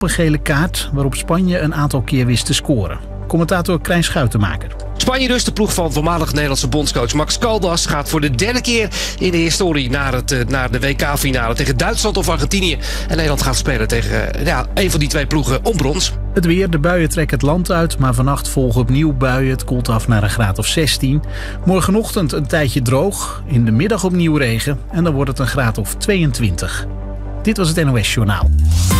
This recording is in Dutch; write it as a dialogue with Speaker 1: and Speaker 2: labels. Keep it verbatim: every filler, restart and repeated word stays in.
Speaker 1: een gele kaart waarop Spanje een aantal keer wist te scoren. Commentator Krijn Schuitenmaker.
Speaker 2: Spanje dus, de ploeg van voormalig Nederlandse bondscoach Max Caldas, gaat voor de derde keer in de historie naar, het, naar de W K-finale tegen Duitsland of Argentinië. En Nederland gaat spelen tegen ja, een van die twee ploegen om brons.
Speaker 1: Het weer, de buien trekken het land uit, maar vannacht volgen opnieuw buien. Het koelt af naar een graad of zestien. Morgenochtend een tijdje droog, in de middag opnieuw regen en dan wordt het een graad of tweeëntwintig. Dit was het N O S Journaal.